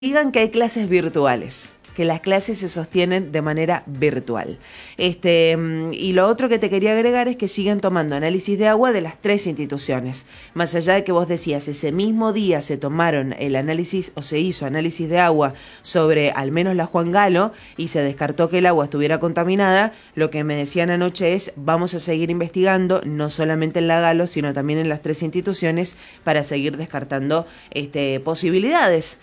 digan que hay clases virtuales, que las clases se sostienen de manera virtual. Y lo otro que te quería agregar es que siguen tomando análisis de agua de las 3 instituciones. Más allá de que vos decías, ese mismo día se tomaron el análisis o se hizo análisis de agua sobre al menos la Juan Galo y se descartó que el agua estuviera contaminada, lo que me decían anoche es, vamos a seguir investigando, no solamente en la Galo, sino también en las 3 instituciones, para seguir descartando posibilidades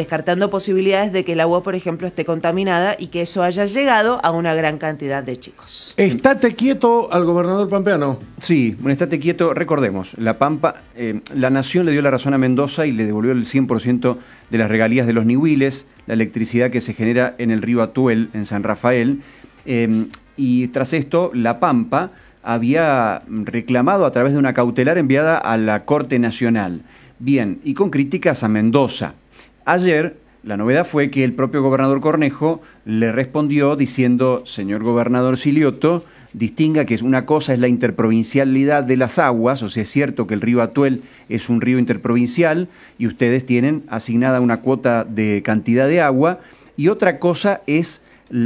de que el agua, por ejemplo, esté contaminada y que eso haya llegado a una gran cantidad de chicos. Estate quieto al gobernador pampeano. Sí, un estate quieto. Recordemos, La Pampa, la Nación le dio la razón a Mendoza y le devolvió el 100% de las regalías de los Nihuiles, la electricidad que se genera en el río Atuel, en San Rafael. Y tras esto, La Pampa había reclamado a través de una cautelar enviada a la Corte Nacional. Bien, y con críticas a Mendoza. Ayer, la novedad fue que el propio gobernador Cornejo le respondió diciendo, señor gobernador Silioto, distinga que una cosa es la interprovincialidad de las aguas, o sea, es cierto que el río Atuel es un río interprovincial y ustedes tienen asignada una cuota de cantidad de agua, y otra cosa es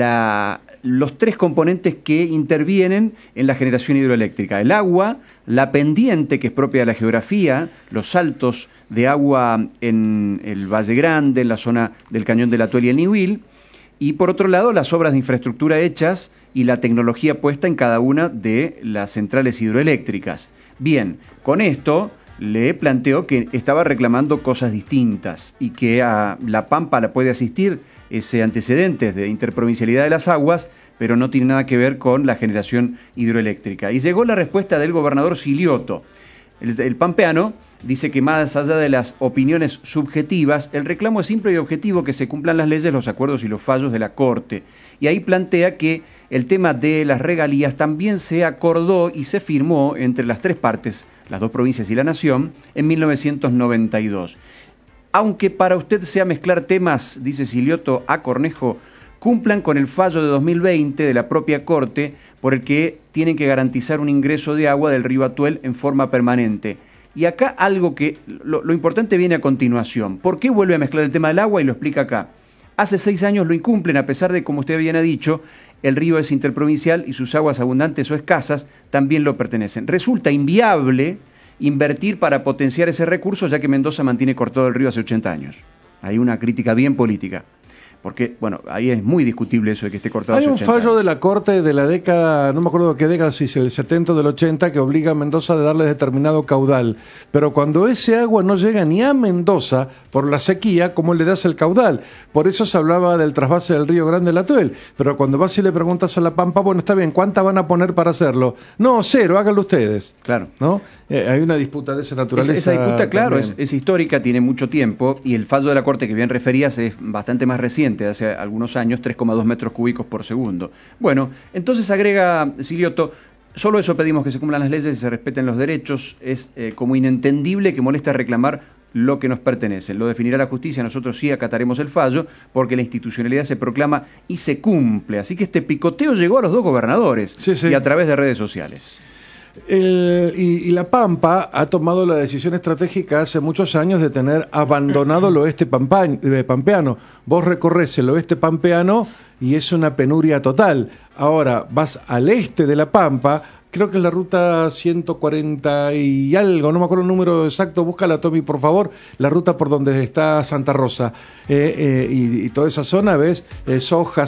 los 3 componentes que intervienen en la generación hidroeléctrica: el agua, la pendiente, que es propia de la geografía, los saltos de agua en el Valle Grande, en la zona del Cañón del Atuel y el Nihuil, y por otro lado las obras de infraestructura hechas y la tecnología puesta en cada una de las centrales hidroeléctricas. Bien, con esto le planteó que estaba reclamando cosas distintas y que a La Pampa la puede asistir ese antecedente de interprovincialidad de las aguas, pero no tiene nada que ver con la generación hidroeléctrica. Y llegó la respuesta del gobernador Silioto. El pampeano dice que más allá de las opiniones subjetivas, el reclamo es simple y objetivo: que se cumplan las leyes, los acuerdos y los fallos de la Corte. Y ahí plantea que el tema de las regalías también se acordó y se firmó entre las 3 partes, las 2 provincias y la Nación, en 1992. Aunque para usted sea mezclar temas, dice Silioto a Cornejo, cumplan con el fallo de 2020 de la propia Corte, por el que tienen que garantizar un ingreso de agua del río Atuel en forma permanente. Y acá algo que, lo importante viene a continuación. ¿Por qué vuelve a mezclar el tema del agua? Y lo explica acá. Hace 6 años lo incumplen, a pesar de, como usted bien ha dicho, el río es interprovincial y sus aguas abundantes o escasas también lo pertenecen. Resulta inviable invertir para potenciar ese recurso, ya que Mendoza mantiene cortado el río hace 80 años. Hay una crítica bien política. Porque, bueno, ahí es muy discutible eso de que esté cortado. Hay un fallo de la Corte de la década, no me acuerdo qué década, si es el 70 o del 80, que obliga a Mendoza a darle determinado caudal. Pero cuando ese agua no llega ni a Mendoza por la sequía, ¿cómo le das el caudal? Por eso se hablaba del trasvase del río Grande del Atuel. Pero cuando vas y le preguntas a La Pampa, bueno, está bien, ¿cuánta van a poner para hacerlo? No, 0, háganlo ustedes. Claro. ¿No? Hay una disputa de esa naturaleza. Esa disputa, claro, es histórica, tiene mucho tiempo, y el fallo de la Corte que bien referías es bastante más reciente, hace algunos años, 3,2 metros cúbicos por segundo. Bueno, entonces agrega Silioto, solo eso pedimos: que se cumplan las leyes y se respeten los derechos. Es como inentendible que molesta reclamar lo que nos pertenece. Lo definirá la justicia, nosotros sí acataremos el fallo, porque la institucionalidad se proclama y se cumple. Así que este picoteo llegó a los 2 gobernadores, sí. Y a través de redes sociales. Y La Pampa ha tomado la decisión estratégica hace muchos años de tener abandonado el oeste pampeano. Vos recorres el oeste pampeano y es una penuria total. Ahora vas al este de La Pampa, creo que es la ruta 140 y algo, no me acuerdo el número exacto, búscala, Tommy, por favor, la ruta por donde está Santa Rosa. Y toda esa zona, ves, soja,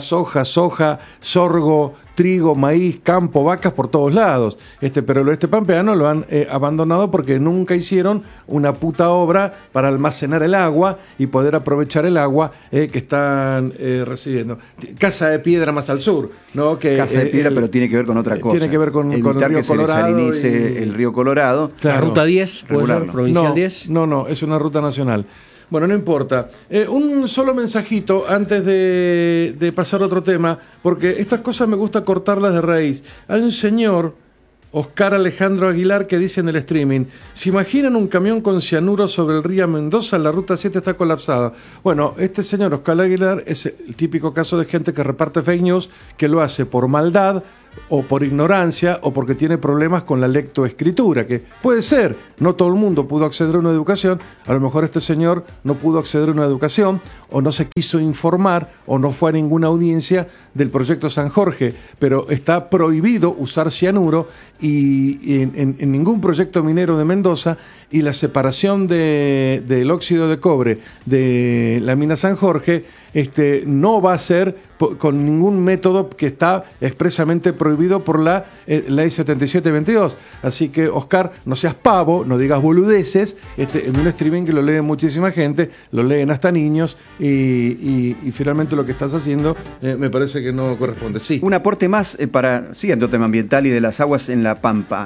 sorgo, trigo, maíz, campo, vacas por todos lados. Pero el oeste pampeano lo han abandonado porque nunca hicieron una puta obra para almacenar el agua y poder aprovechar el agua que están recibiendo. Casa de Piedra más al sur, ¿no? Casa de Piedra, pero tiene que ver con otra cosa. Tiene que ver con el río que Colorado. Se desalinice el río Colorado. Claro. La ruta 10, ¿puede ser? Provincial 10. No, es una ruta nacional. Bueno, no importa. Un solo mensajito antes de pasar a otro tema, porque estas cosas me gusta cortarlas de raíz. Hay un señor, Oscar Alejandro Aguilar, que dice en el streaming: ¿se imaginan un camión con cianuro sobre el río Mendoza? La ruta 7 está colapsada. Bueno, este señor Oscar Aguilar es el típico caso de gente que reparte fake news, que lo hace por maldad, o por ignorancia o porque tiene problemas con la lectoescritura, que puede ser, no todo el mundo pudo acceder a una educación, a lo mejor este señor no pudo acceder a una educación o no se quiso informar o no fue a ninguna audiencia del proyecto San Jorge, pero está prohibido usar cianuro y en ningún proyecto minero de Mendoza, y la separación del óxido de cobre de la mina San Jorge no va a ser con ningún método que está expresamente prohibido por la ley 7722. Así que, Oscar, no seas pavo, no digas boludeces, en un streaming que lo lee muchísima gente, lo leen hasta niños, y finalmente lo que estás haciendo me parece que no corresponde. Sí. Un aporte más siguiendo el tema ambiental y de las aguas en La Pampa.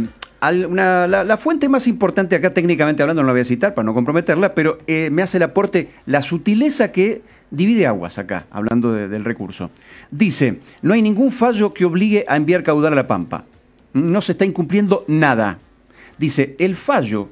La fuente más importante acá, técnicamente hablando, no la voy a citar para no comprometerla, pero me hace el aporte la sutileza que divide aguas acá, hablando del recurso. Dice, no hay ningún fallo que obligue a enviar caudal a La Pampa. No se está incumpliendo nada. Dice, el fallo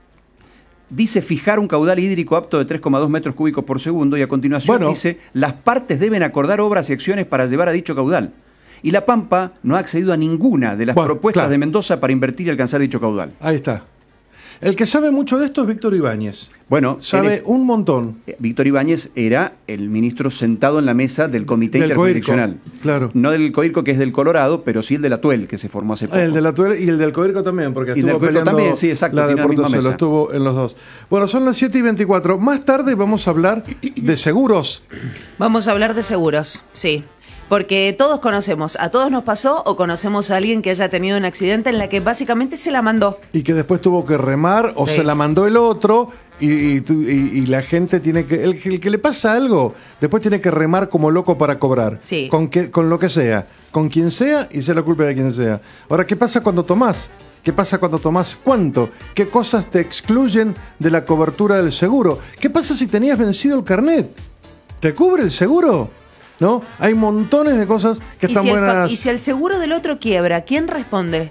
dice fijar un caudal hídrico apto de 3,2 metros cúbicos por segundo, y a continuación dice, las partes deben acordar obras y acciones para llevar a dicho caudal. Y La Pampa no ha accedido a ninguna de las propuestas de Mendoza para invertir y alcanzar dicho caudal. Ahí está. El que sabe mucho de esto es Víctor Ibáñez. Bueno, sabe un montón. Víctor Ibáñez era el ministro sentado en la mesa del Comité Interjurisdiccional. Claro. No del COIRCO, que es del Colorado, pero sí el de la Tuel, que se formó hace poco. El de la Tuel y el del COIRCO también, porque estuvo peleando también, sí, exacto, la de Portocelo, estuvo en los dos. Bueno, son las 7:24. Más tarde vamos a hablar de seguros. Vamos a hablar de seguros, sí. Porque todos conocemos, a todos nos pasó o conocemos a alguien que haya tenido un accidente en la que básicamente se la mandó. Y que después tuvo que remar o se la mandó el otro y la gente tiene que... El que le pasa algo, después tiene que remar como loco para cobrar. Sí. Con lo que sea, con quien sea y sea la culpa de quien sea. Ahora, ¿qué pasa cuando tomás? ¿Qué pasa cuando tomás cuánto? ¿Qué cosas te excluyen de la cobertura del seguro? ¿Qué pasa si tenías vencido el carnet? ¿Te cubre el seguro? ¿No? Hay montones de cosas que están buenas. ¿Y si el seguro del otro quiebra, quién responde?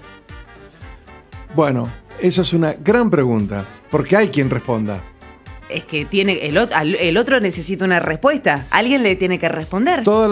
Bueno, esa es una gran pregunta, porque hay quien responda. Es que el otro necesita una respuesta. Alguien le tiene que responder. Todas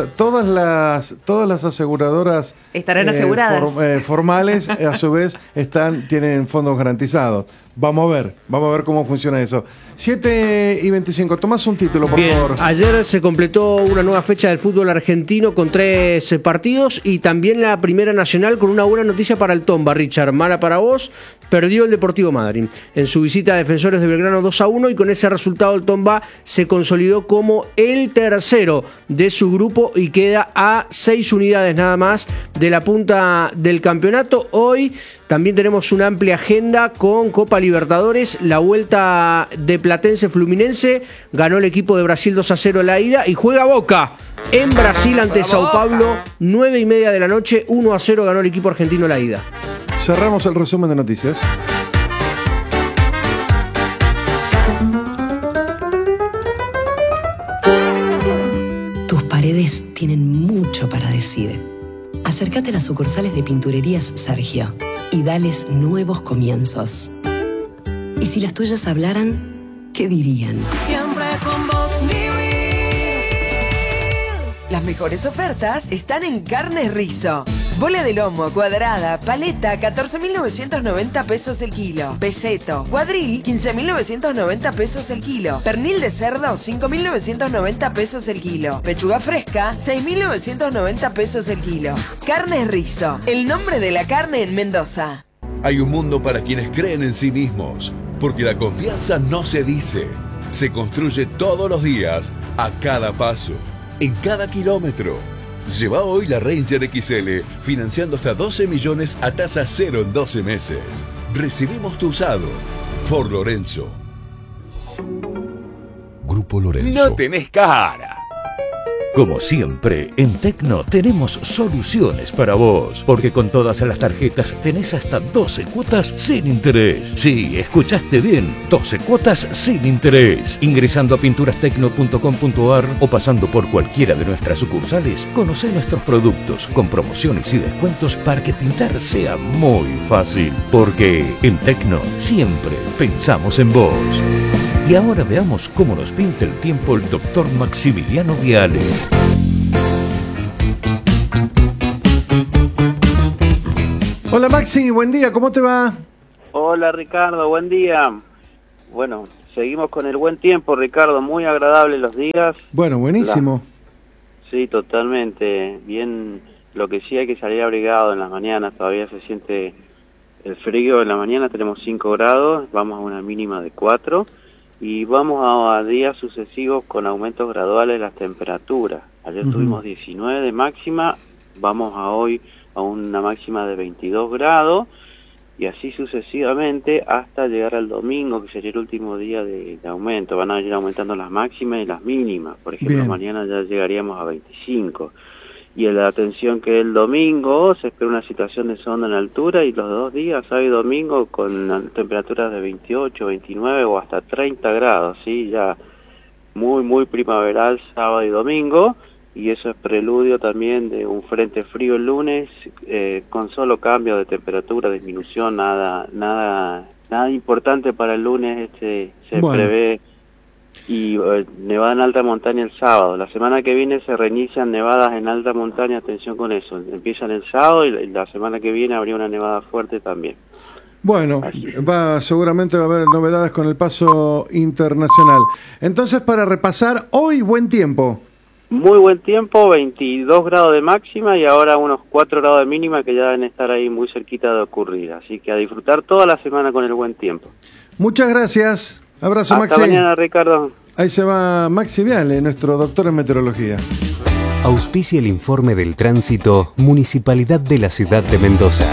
las aseguradoras estarán aseguradas. Formales, a su vez, tienen fondos garantizados. Vamos a ver cómo funciona eso. 7:25. Tomás un título, por favor. Ayer se completó una nueva fecha del fútbol argentino con 3 partidos y también la Primera Nacional con una buena noticia para el Tomba. Richard, mala para vos, perdió el Deportivo Madryn en su visita a Defensores de Belgrano 2-1, y con ese resultado el Tomba se consolidó como el tercero de su grupo y queda a 6 unidades nada más de la punta del campeonato. Hoy también tenemos una amplia agenda con Copa Libertadores, la vuelta de Platense Fluminense, ganó el equipo de Brasil 2-0 la ida y juega Boca en Brasil ante Sao Paulo, 9:30 de la noche, 1-0 ganó el equipo argentino la ida. Cerramos el resumen de noticias. Tus paredes tienen mucho para decir. Acércate a las sucursales de Pinturerías Sergio y dales nuevos comienzos. Y si las tuyas hablaran, ¿qué dirían? Siempre con vos, Las mejores ofertas están en Carnes Rizo. Bola de lomo, cuadrada, paleta, 14.990 pesos el kilo. Peseto, cuadril, 15.990 pesos el kilo. Pernil de cerdo, 5.990 pesos el kilo. Pechuga fresca, 6.990 pesos el kilo. Carnes Rizo, el nombre de la carne en Mendoza. Hay un mundo para quienes creen en sí mismos, porque la confianza no se dice, se construye todos los días, a cada paso, en cada kilómetro. Lleva hoy la Ranger XL, financiando hasta 12 millones a tasa cero en 12 meses. Recibimos tu usado. Ford Lorenzo. Grupo Lorenzo. No tenés cara. Como siempre, en Tecno tenemos soluciones para vos, porque con todas las tarjetas tenés hasta 12 cuotas sin interés. Sí, escuchaste bien, 12 cuotas sin interés. Ingresando a pinturastecno.com.ar o pasando por cualquiera de nuestras sucursales, conocé nuestros productos con promociones y descuentos para que pintar sea muy fácil. Porque en Tecno siempre pensamos en vos. Y ahora veamos cómo nos pinta el tiempo el doctor Maximiliano Viale. Hola Maxi, buen día, ¿cómo te va? Hola Ricardo, buen día. Bueno, seguimos con el buen tiempo, Ricardo, muy agradable los días. Bueno, buenísimo. Sí, totalmente. Bien, lo que sí hay que salir abrigado en las mañanas, todavía se siente el frío en la mañana, tenemos 5 grados, vamos a una mínima de 4 y vamos a días sucesivos con aumentos graduales de las temperaturas. Ayer tuvimos 19 de máxima, vamos a hoy a una máxima de 22 grados y así sucesivamente hasta llegar al domingo, que sería el último día de aumento. Van a ir aumentando las máximas y las mínimas. Por ejemplo, Bien. mañana ya llegaríamos a 25. Y en la atención que el domingo se espera una situación de sonda en altura y los 2 días, sábado y domingo, con temperaturas de 28, 29 o hasta 30 grados, ¿sí? Ya muy primaveral sábado y domingo. Y eso es preludio también de un frente frío el lunes, con solo cambio de temperatura, disminución, nada importante para el lunes se prevé. Y nevada en alta montaña el sábado. La semana que viene se reinician nevadas en alta montaña, atención con eso. Empiezan el sábado y la semana que viene habría una nevada fuerte también. Bueno, seguramente va a haber novedades con el paso internacional. Entonces, para repasar, hoy buen tiempo. Muy buen tiempo, 22 grados de máxima y ahora unos 4 grados de mínima que ya deben estar ahí muy cerquita de ocurrir. Así que a disfrutar toda la semana con el buen tiempo. Muchas gracias. Abrazo, Maxi. Hasta mañana, Ricardo. Ahí se va Maxi Viale, nuestro doctor en meteorología. Auspicia el informe del tránsito Municipalidad de la Ciudad de Mendoza.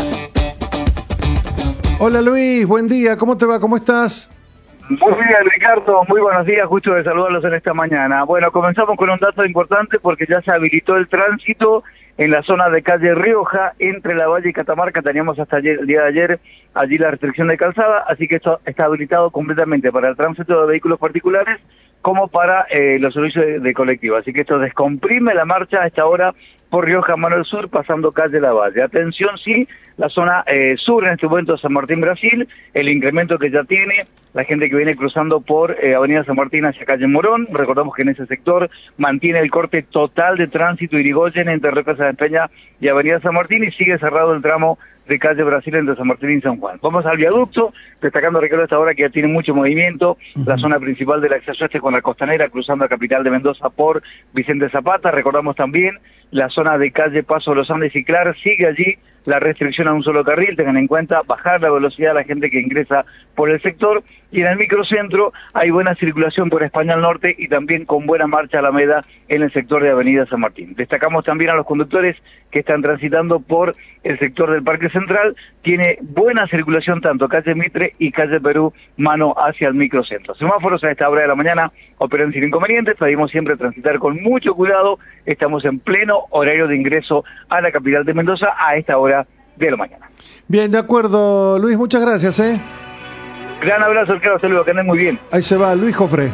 Hola Luis, buen día. ¿Cómo te va? ¿Cómo estás? Muy bien, Ricardo, muy buenos días, gusto de saludarlos en esta mañana. Bueno, comenzamos con un dato importante porque ya se habilitó el tránsito en la zona de calle Rioja, entre La Valle y Catamarca. Teníamos hasta el día de ayer allí la restricción de calzada, así que esto está habilitado completamente para el tránsito de vehículos particulares como para los servicios de colectivo. Así que esto descomprime la marcha a esta hora por Rioja, mano al sur, pasando calle La Valle. Atención, sí, la zona sur en este momento de San Martín, Brasil, el incremento que ya tiene la gente que viene cruzando por Avenida San Martín hacia calle Morón. Recordamos que en ese sector mantiene el corte total de tránsito Irigoyen entre Roca San Peña y Avenida San Martín y sigue cerrado el tramo de calle Brasil entre San Martín y San Juan. Vamos al viaducto, destacando, Ricardo, esta hora que ya tiene mucho movimiento, la zona principal del acceso este con la Costanera, cruzando a Capital de Mendoza por Vicente Zapata. Recordamos también la zona de calle Paso de los Andes y Clar, sigue allí la restricción a un solo carril. Tengan en cuenta bajar la velocidad a la gente que ingresa por el sector. Y en el microcentro hay buena circulación por España al norte y también con buena marcha Alameda en el sector de Avenida San Martín. Destacamos también a los conductores que están transitando por el sector del Parque Central. Tiene buena circulación tanto calle Mitre y calle Perú, mano hacia el microcentro. Semáforos a esta hora de la mañana operan sin inconvenientes. Pedimos siempre transitar con mucho cuidado. Estamos en pleno horario de ingreso a la capital de Mendoza a esta hora de la mañana. Bien, de acuerdo, Luis, muchas gracias, Gran abrazo, Ricardo, hasta luego, que anden muy bien. Ahí se va Luis Jofré.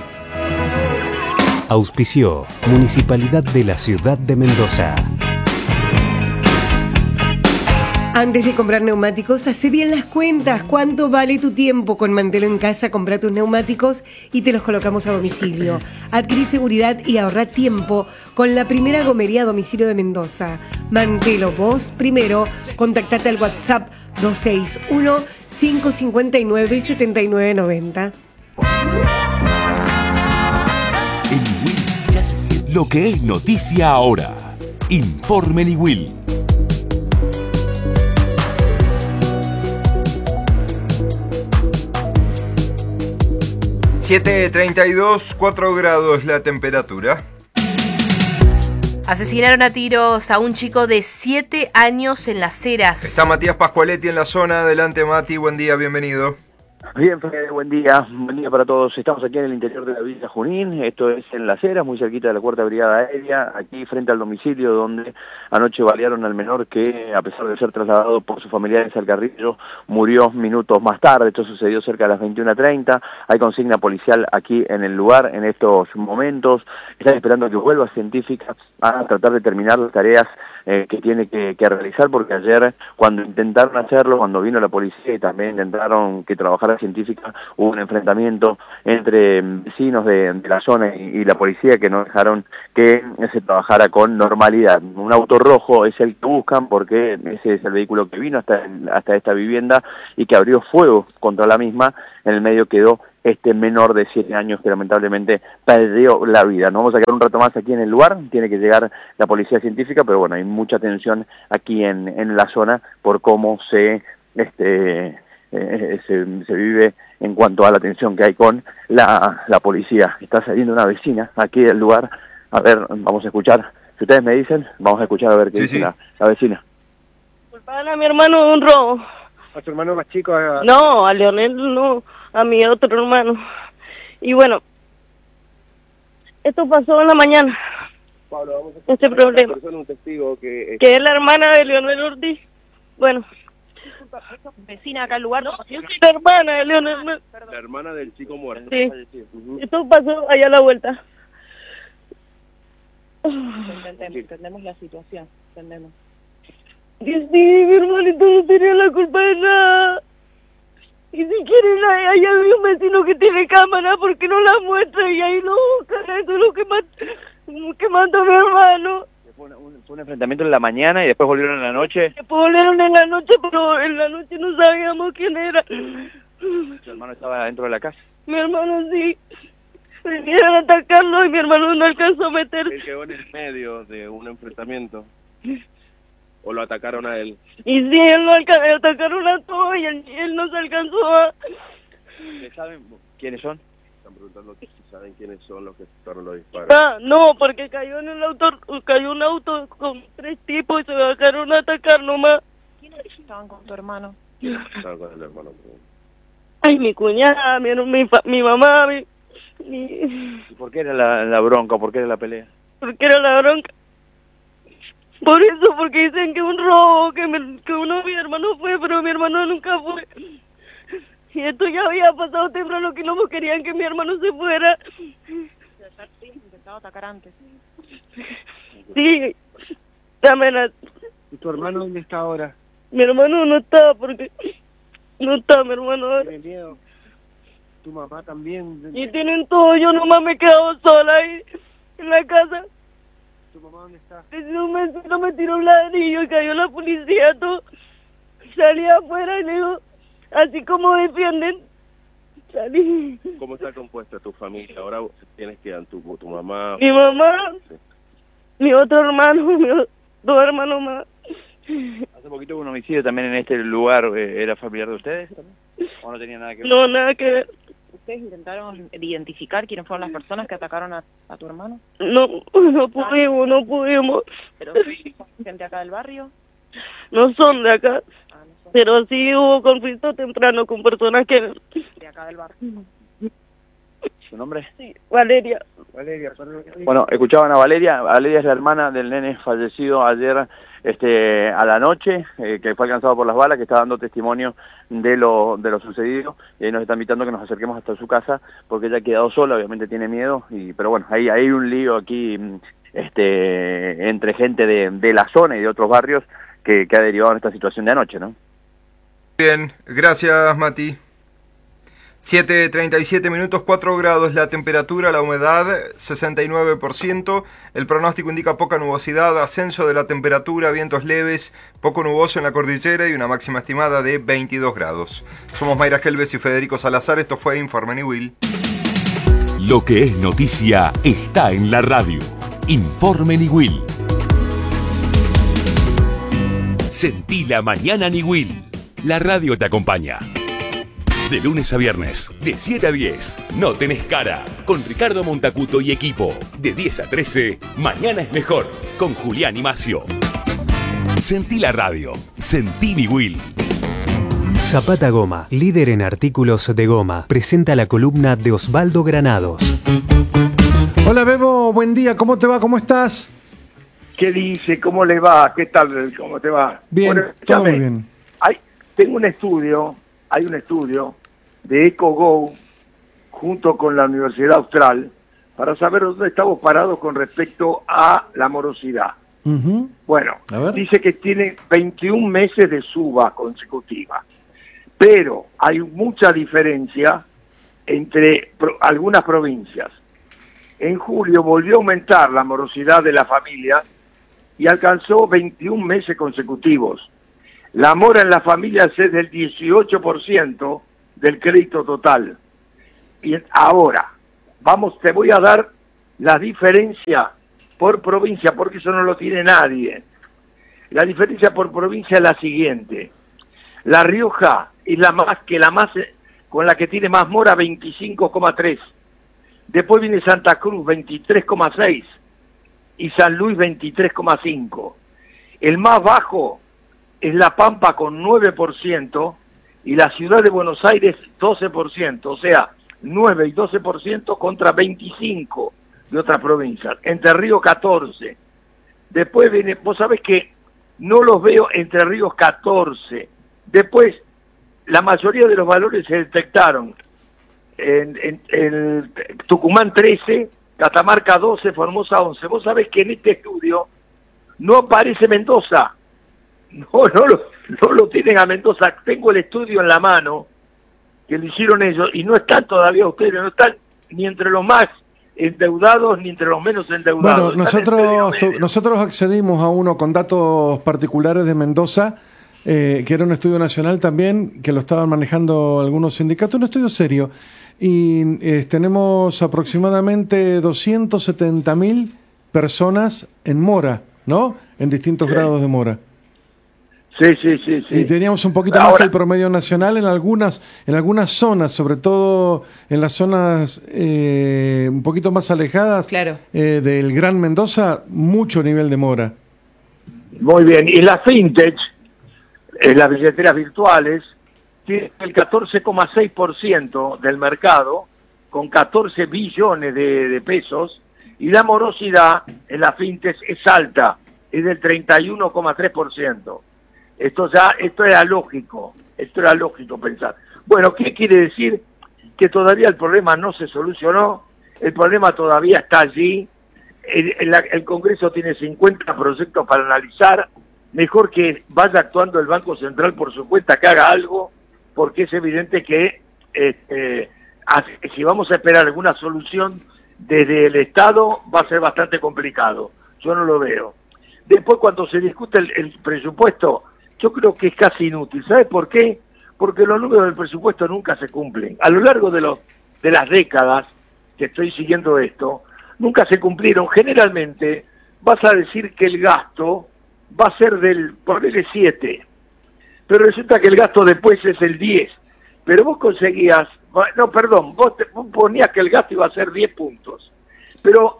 Auspició Municipalidad de la Ciudad de Mendoza. Antes de comprar neumáticos, hace bien las cuentas. ¿Cuánto vale tu tiempo? Con Mantelo en Casa, compra tus neumáticos y te los colocamos a domicilio. Adquirí seguridad y ahorra tiempo con la primera gomería a domicilio de Mendoza. Mantelo, vos primero. Contactate al WhatsApp 261-559-7990. En Will ya se siente lo que es noticia ahora. Informe en Will. 7:32, 4 grados la temperatura. Asesinaron a tiros a un chico de 7 años en Las Heras. Está Matías Pascualetti en la zona. Adelante, Mati, buen día, bienvenido. Bien, Fede, buen día para todos. Estamos aquí en el interior de la Villa Junín, esto es en Las Heras, muy cerquita de la 4ª Brigada Aérea, aquí frente al domicilio donde anoche balearon al menor que, a pesar de ser trasladado por sus familiares al Carrillo, murió minutos más tarde. Esto sucedió cerca de las 21:30, hay consigna policial aquí en el lugar en estos momentos. Están esperando que vuelva científica a tratar de terminar las tareas que tiene que realizar, porque ayer cuando intentaron hacerlo, cuando vino la policía y también intentaron que trabajara científica, hubo un enfrentamiento entre vecinos de la zona y la policía que no dejaron que se trabajara con normalidad. Un auto rojo es el que buscan porque ese es el vehículo que vino hasta esta vivienda y que abrió fuego contra la misma. En el medio quedó este menor de 7 años que lamentablemente perdió la vida. Nos vamos a quedar un rato más aquí en el lugar, tiene que llegar la policía científica, pero bueno, hay mucha tensión aquí en la zona por cómo se vive en cuanto a la tensión que hay con la policía. Está saliendo una vecina aquí del lugar. A ver, vamos a escuchar. Si ustedes me dicen, vamos a escuchar a ver qué dice la vecina. Culpaban a mi hermano de un robo. ¿A tu hermano más chico? No, a Leonel no, a mi otro hermano. Y bueno, esto pasó en la mañana. Pablo, vamos a este problema. Un testigo que es la hermana de Leonel Ortiz. Bueno. Vecina acá al lugar. No, yo soy la hermana de Leonel. La hermana del chico muerto. Sí. Esto pasó allá a la vuelta. Entendemos la situación, entendemos. Y sí, mi hermanito no tenía la culpa de nada. Y si quieren, ahí hay un vecino que tiene cámara, porque no la muestra y ahí lo buscan. Eso es lo que mató a mi hermano. Fue un enfrentamiento en la mañana y después volvieron en la noche. Después volvieron en la noche, pero en la noche no sabíamos quién era. ¿Tu hermano estaba dentro de la casa? Mi hermano sí. Vinieron a atacarlo y mi hermano no alcanzó a meterse. Él quedó en el medio de un enfrentamiento. ¿O lo atacaron a él? Y sí, él lo atacaron a todos y él no se alcanzó a... ¿Saben quiénes son? Están preguntando si saben quiénes son los que estaron los disparos. Ah, no, porque cayó un auto con 3 tipos y se bajaron a atacar nomás. ¿Quiénes estaban con tu hermano? Estaban con el hermano. Ay, mi cuñada, mi mamá, ¿Y por qué era la bronca? ¿Por qué era la pelea? Porque era la bronca. Por eso, porque dicen que un robo, que uno de mis hermanos fue, pero mi hermano nunca fue. Y esto ya había pasado temprano, que no querían que mi hermano se fuera. Sí, intentaba atacar antes. Sí, amenazó. ¿Y tu hermano dónde está ahora? Mi hermano no está, porque no está mi hermano ahora. ¿Tiene miedo? ¿Tu mamá también? Y tienen todo, yo nomás me he quedado sola ahí en la casa. ¿Tu mamá dónde está? Un vecino me tiró un ladrillo y cayó la policía, todo. Salí afuera y le digo, así como defienden, salí. ¿Cómo está compuesta tu familia? Ahora tienes que tu mamá... Mi mamá, sí. Mi otro hermano, mis 2 hermanos más. Hace poquito hubo un homicidio también en este lugar. ¿Era familiar de ustedes también? ¿O no tenía nada que ver? No, nada que ver. ¿Ustedes intentaron identificar quiénes fueron las personas que atacaron a tu hermano? No pudimos. ¿Pero gente acá del barrio? No son de acá, pero sí hubo conflicto temprano con personas que... De acá del barrio. ¿Su nombre? Sí, Valeria. Bueno, escuchaban a Valeria. Valeria es la hermana del nene fallecido ayer a la noche, que fue alcanzado por las balas, que está dando testimonio de lo sucedido, y ahí nos está invitando que nos acerquemos hasta su casa, porque ella ha quedado sola, obviamente tiene miedo, pero bueno, hay un lío aquí entre gente de la zona y de otros barrios que ha derivado en esta situación de anoche, ¿no? Bien, gracias Mati. 7:37 minutos, 4 grados la temperatura, la humedad 69%, el pronóstico indica poca nubosidad, ascenso de la temperatura, vientos leves, poco nuboso en la cordillera y una máxima estimada de 22 grados. Somos Mayra Gelbes y Federico Salazar, esto fue Informe Niwil. Lo que es noticia está en la radio. Informe Niwil. Sentí la mañana Niwil. La radio te acompaña. De lunes a viernes, de 7 a 10, No Tenés Cara, con Ricardo Montacuto y equipo. De 10 a 13, Mañana es Mejor, con Julián y Macio. Sentí la radio, sentí Niwil. Zapata Goma, líder en artículos de goma, presenta la columna de Osvaldo Granados. Hola Bebo, buen día, ¿cómo te va? ¿Cómo estás? ¿Qué dice? ¿Cómo le va? ¿Qué tal? ¿Cómo te va? Bien, bueno, todo muy bien. Tengo un estudio, hay un estudio de EcoGo junto con la Universidad Austral para saber dónde estamos parados con respecto a la morosidad. Bueno, dice que tiene 21 meses de suba consecutiva, pero hay mucha diferencia entre algunas provincias. En julio volvió a aumentar la morosidad de la familia y alcanzó 21 meses consecutivos. La mora en las familias es del 18% del crédito total. Y ahora, te voy a dar la diferencia por provincia, porque eso no lo tiene nadie. La diferencia por provincia es la siguiente. La Rioja es con la que tiene más mora, 25,3. Después viene Santa Cruz, 23,6. Y San Luis, 23,5. El más bajo es La Pampa con 9% y la ciudad de Buenos Aires 12%, o sea, 9 y 12% contra 25 de otras provincias. Entre Ríos 14. Después viene, vos sabés que no los veo Entre Ríos 14. Después, la mayoría de los valores se detectaron en Tucumán 13, Catamarca 12, Formosa 11. Vos sabés que en este estudio no aparece Mendoza. No lo tienen a Mendoza. Tengo el estudio en la mano que lo hicieron ellos y no están todavía ustedes, no están ni entre los más endeudados ni entre los menos endeudados. Bueno, nosotros accedimos a uno con datos particulares de Mendoza, que era un estudio nacional también, que lo estaban manejando algunos sindicatos, un estudio serio, y tenemos aproximadamente 270.000 personas en mora, ¿no? En distintos grados de mora. Sí. Y teníamos un poquito más que el promedio nacional en algunas zonas, sobre todo en las zonas un poquito más alejadas del Gran Mendoza, mucho nivel de mora. Muy bien, y la fintech, las billeteras virtuales, tiene el 14,6% del mercado, con 14 billones de pesos, y la morosidad en la fintech es alta, es del 31,3%. Esto era lógico pensar. Bueno, ¿qué quiere decir? Que todavía el problema no se solucionó, el problema todavía está allí, el Congreso tiene 50 proyectos para analizar, mejor que vaya actuando el Banco Central por su cuenta, que haga algo, porque es evidente que si vamos a esperar alguna solución desde el Estado va a ser bastante complicado, yo no lo veo. Después cuando se discute el presupuesto, yo creo que es casi inútil. ¿Sabe por qué? Porque los números del presupuesto nunca se cumplen. A lo largo de las décadas que estoy siguiendo esto, nunca se cumplieron. Generalmente vas a decir que el gasto va a ser ponele 7, pero resulta que el gasto después es el 10. Pero vos conseguías, vos ponías que el gasto iba a ser 10 puntos. Pero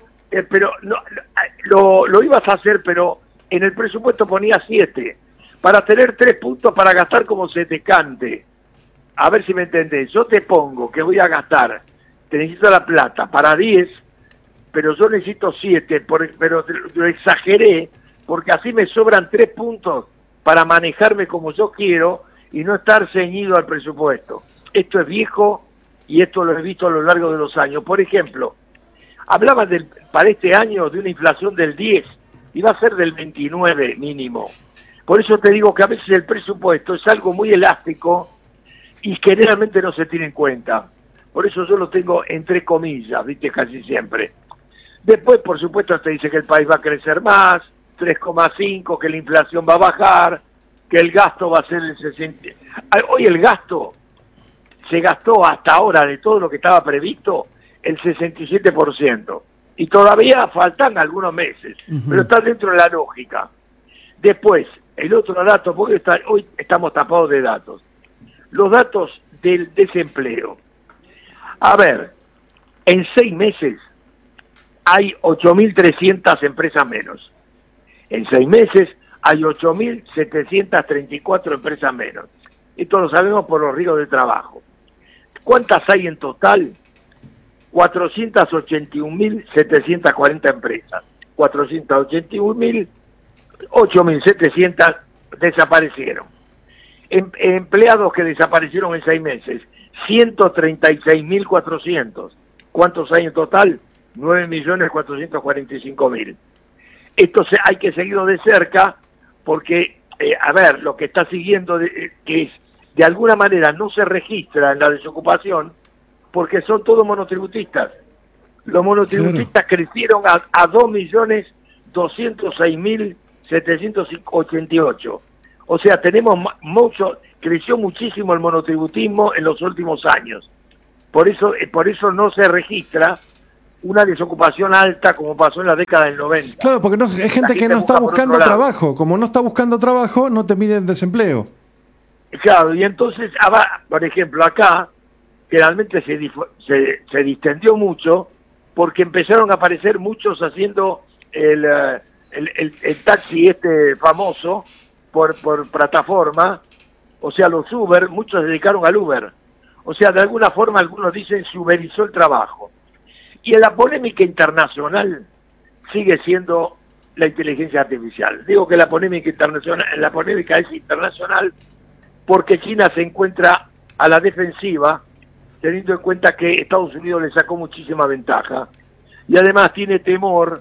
lo ibas a hacer, pero en el presupuesto ponías 7. Para tener 3 puntos para gastar como se te cante. A ver si me entendés. Yo te pongo que voy a gastar, te necesito la plata para 10, pero yo necesito 7, pero lo exageré, porque así me sobran 3 puntos para manejarme como yo quiero y no estar ceñido al presupuesto. Esto es viejo y esto lo he visto a lo largo de los años. Por ejemplo, hablaban para este año de una inflación del 10 y va a ser del 29 mínimo. Por eso te digo que a veces el presupuesto es algo muy elástico y generalmente no se tiene en cuenta. Por eso yo lo tengo entre comillas, ¿viste? Casi siempre. Después, por supuesto, te dice que el país va a crecer más, 3,5, que la inflación va a bajar, que el gasto va a ser el 60. Hoy el gasto se gastó hasta ahora de todo lo que estaba previsto el 67%. Y todavía faltan algunos meses, pero está dentro de la lógica. Después, el otro dato, porque hoy estamos tapados de datos, los datos del desempleo. A ver, en 6 meses hay 8.300 empresas menos. En 6 meses hay 8.734 empresas menos. Esto lo sabemos por los ríos de trabajo. ¿Cuántas hay en total? 481.740 empresas. 481.000, 8.700 desaparecieron. Empleados que desaparecieron en 6 meses, 136.400. ¿Cuántos hay en total? 9.445.000. Esto hay que seguirlo de cerca porque, lo que está siguiendo, que es, de alguna manera no se registra en la desocupación, porque son todos monotributistas. Los monotributistas crecieron a 2.206.788. O sea, tenemos creció muchísimo el monotributismo en los últimos años. Por eso no se registra una desocupación alta como pasó en la década del 90. Claro, porque hay gente que no está buscando trabajo. Como no está buscando trabajo, no te miden desempleo. Claro, y entonces, por ejemplo, acá, generalmente se distendió mucho porque empezaron a aparecer muchos haciendo el taxi famoso por plataforma, o sea, los Uber, muchos se dedicaron al Uber. O sea, de alguna forma algunos dicen se uberizó el trabajo. Y en la polémica internacional sigue siendo la inteligencia artificial. Digo que la polémica es internacional porque China se encuentra a la defensiva, teniendo en cuenta que Estados Unidos le sacó muchísima ventaja. Y además tiene temor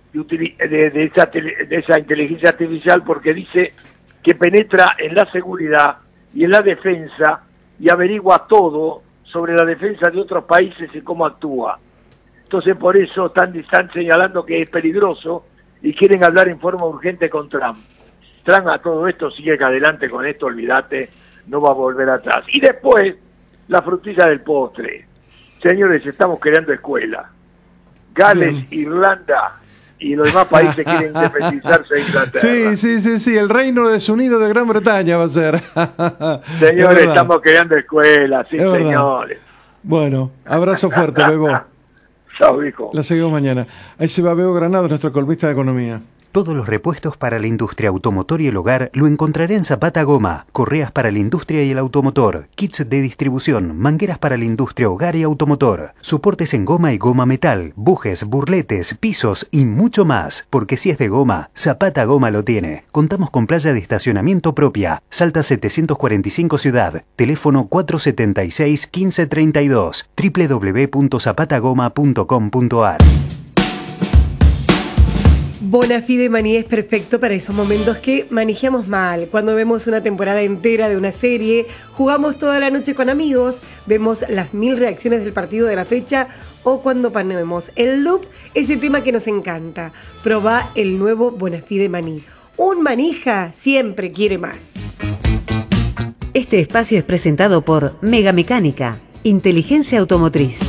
de esa inteligencia artificial porque dice que penetra en la seguridad y en la defensa y averigua todo sobre la defensa de otros países y cómo actúa. Entonces por eso están señalando que es peligroso y quieren hablar en forma urgente con Trump. Trump a todo esto sigue adelante con esto, olvídate, no va a volver atrás. Y después, la frutilla del postre. Señores, estamos creando escuelas. Gales, Irlanda y los demás países quieren independizarse de Inglaterra. Sí, el reino desunido de Gran Bretaña va a ser. Señores, estamos creando escuelas, sí, señores. Bueno, abrazo fuerte, Bebo. Chao, hijo. La seguimos mañana. Ahí se va Bebo Granado, nuestro columnista de economía. Todos los repuestos para la industria automotor y el hogar lo encontrará en Zapata Goma. Correas para la industria y el automotor, kits de distribución, mangueras para la industria, hogar y automotor, soportes en goma y goma metal, bujes, burletes, pisos y mucho más. Porque si es de goma, Zapata Goma lo tiene. Contamos con playa de estacionamiento propia. Salta 745 Ciudad. Teléfono 476-1532. www.zapatagoma.com.ar. Bonafide Maní es perfecto para esos momentos que manejamos mal. Cuando vemos una temporada entera de una serie, jugamos toda la noche con amigos, vemos las 1000 reacciones del partido de la fecha o cuando panemos el loop, ese tema que nos encanta. Probá el nuevo Bonafide Maní. Un manija siempre quiere más. Este espacio es presentado por Mega Mecánica, Inteligencia Automotriz.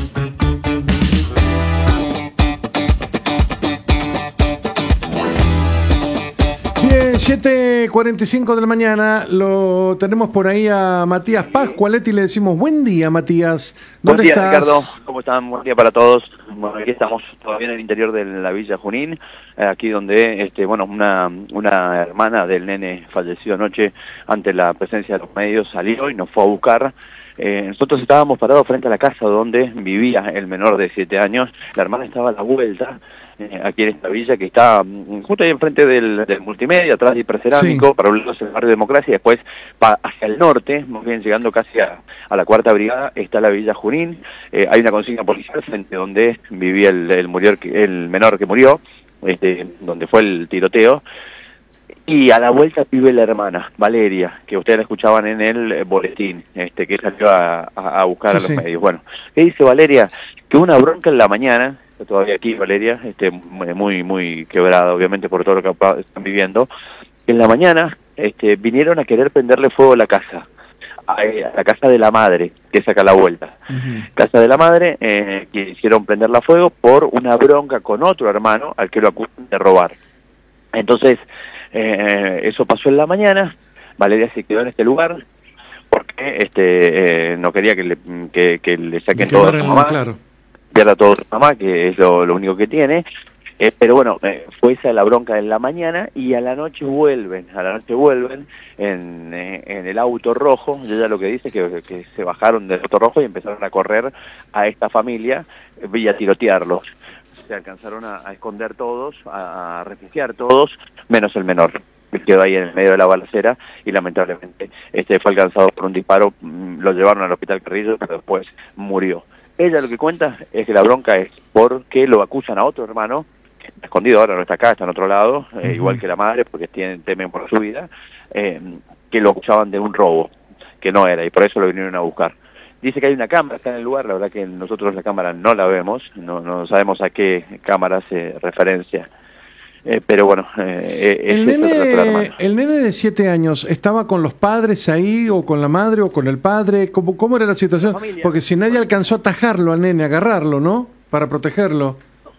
Bien, 7:45 de la mañana, lo tenemos por ahí a Matías Pascualetti y le decimos buen día, Matías. ¿Dónde Buen día, estás? Ricardo. ¿Cómo están? Buen día para todos. Bueno, aquí estamos todavía en el interior de la Villa Junín, aquí donde una hermana del nene fallecido anoche ante la presencia de los medios salió y nos fue a buscar. Nosotros estábamos parados frente a la casa donde vivía el menor de 7 años. La hermana estaba a la vuelta, aquí en esta villa que está justo ahí enfrente del multimedia, atrás de Hipercerámico, sí. Para un lado es el barrio Democracia y después hacia el norte, muy bien, llegando casi a la Cuarta Brigada, está la Villa Junín. Hay una consigna policial frente donde vivía el menor que murió, donde fue el tiroteo. Y a la vuelta vive la hermana, Valeria, que ustedes la escuchaban en el boletín, que salió a buscar a los medios. Bueno, ¿qué dice Valeria? Que una bronca en la mañana, todavía aquí Valeria, muy, muy quebrada obviamente por todo lo que están viviendo, en la mañana vinieron a querer prenderle fuego a la casa, a la casa de la madre, que saca la vuelta. Casa de la madre, que hicieron prenderla fuego por una bronca con otro hermano al que lo acusan de robar. Entonces, eso pasó en la mañana. Valeria se quedó en este lugar porque no quería que le saquen todo a su mamá, claro. Pierda todo a su mamá, que es lo único que tiene. Pero bueno, fue esa la bronca en la mañana y a la noche vuelven en el auto rojo. Y ella lo que dice es que se bajaron del auto rojo y empezaron a correr a esta familia y a tirotearlos. Se alcanzaron a esconder todos, a refugiar todos, menos el menor, que quedó ahí en el medio de la balacera y lamentablemente fue alcanzado por un disparo. Lo llevaron al hospital Carrillo, pero después murió. Ella lo que cuenta es que la bronca es porque lo acusan a otro hermano, que está escondido ahora, no está acá, está en otro lado, igual que la madre, porque temen por su vida, que lo acusaban de un robo, que no era, y por eso lo vinieron a buscar. Dice que hay una cámara, está en el lugar, la verdad que nosotros la cámara no la vemos, no sabemos a qué cámara se referencia. Pero bueno, el nene de 7 años, ¿estaba con los padres ahí, o con la madre, o con el padre? ¿Cómo era la situación? Porque si nadie alcanzó a atajarlo al nene, agarrarlo, ¿no? Para protegerlo.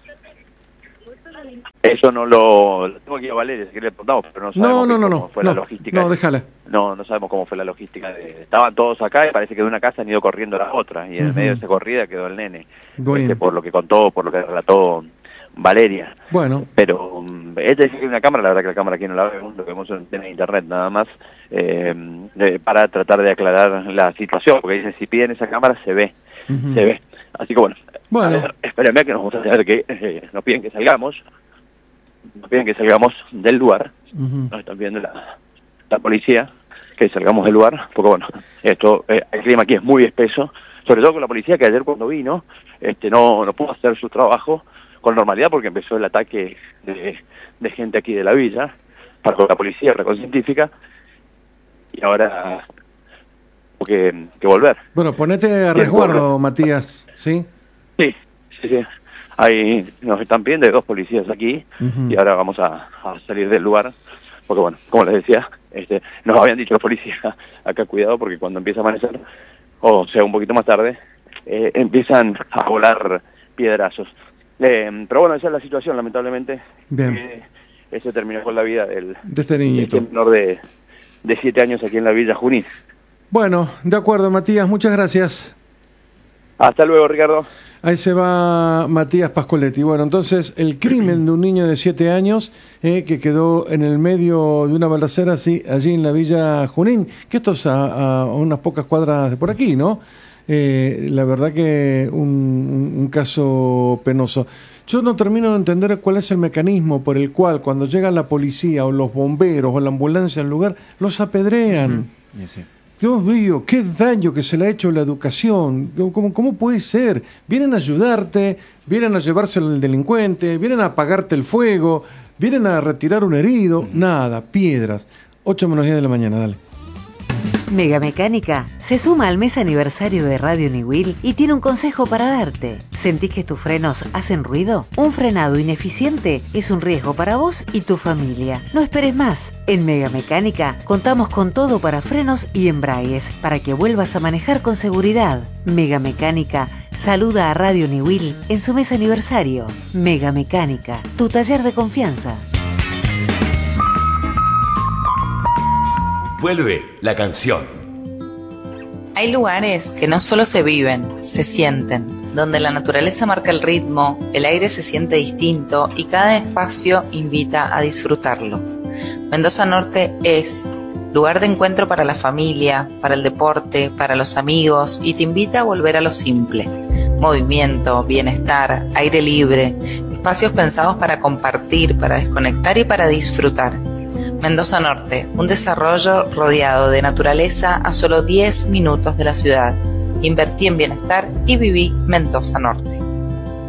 Eso no lo tengo aquí a Valeria, si le preguntamos, pero no sabemos cómo fue la logística. No, déjala. No sabemos cómo fue la logística. Estaban todos acá y parece que de una casa han ido corriendo a la otra, y en el medio de esa corrida quedó el nene. Por lo que contó, por lo que relató Valeria. Bueno. Pero ella dice que hay una cámara, la verdad que la cámara aquí no la vemos, lo vemos en internet nada más, para tratar de aclarar la situación, porque dice, si piden esa cámara se ve. Así que bueno. Espérenme que nos vamos a hacer que nos piden que salgamos del lugar, nos están pidiendo la policía que salgamos del lugar, porque bueno, el clima aquí es muy espeso, sobre todo con la policía que ayer cuando vino, no pudo hacer su trabajo con normalidad porque empezó el ataque de gente aquí de la villa, para con la policía, con científica, y ahora que volver. Bueno, ponete a resguardo, Matías, ¿sí? Sí. Ahí nos están pidiendo, hay 2 policías aquí, y ahora vamos a salir del lugar, porque bueno, como les decía, nos habían dicho los policías, acá cuidado, porque cuando empieza a amanecer, o sea, un poquito más tarde, empiezan a volar piedrazos. Pero bueno, esa es la situación, lamentablemente. Bien. Se terminó con la vida de este niñito. Este menor de 7 años aquí en la Villa Junín. Bueno, de acuerdo, Matías, muchas gracias. Hasta luego, Ricardo. Ahí se va Matías Pascoletti. Bueno, entonces, el crimen de un niño de 7 años que quedó en el medio de una balacera allí en la Villa Junín, que esto es a unas pocas cuadras de por aquí, ¿no? La verdad que un caso penoso. Yo no termino de entender cuál es el mecanismo por el cual cuando llega la policía o los bomberos o la ambulancia al lugar, los apedrean. Dios mío, qué daño que se le ha hecho a la educación. ¿Cómo puede ser? Vienen a ayudarte, vienen a llevarse al delincuente, vienen a apagarte el fuego, vienen a retirar un herido. Nada, piedras. 8:10 de la mañana, dale. Mega Mecánica se suma al mes aniversario de Radio Niwil y tiene un consejo para darte. ¿Sentís que tus frenos hacen ruido? Un frenado ineficiente es un riesgo para vos y tu familia. No esperes más. En Mega Mecánica contamos con todo para frenos y embragues para que vuelvas a manejar con seguridad. Mega Mecánica saluda a Radio Niwil en su mes aniversario. Mega Mecánica, tu taller de confianza. Vuelve la canción. Hay lugares que no solo se viven, se sienten, donde la naturaleza marca el ritmo, el aire se siente distinto y cada espacio invita a disfrutarlo. Mendoza Norte es lugar de encuentro para la familia, para el deporte, para los amigos y te invita a volver a lo simple. Movimiento, bienestar, aire libre, espacios pensados para compartir, para desconectar y para disfrutar. Mendoza Norte, un desarrollo rodeado de naturaleza a solo 10 minutos de la ciudad. Invertí en bienestar y viví Mendoza Norte.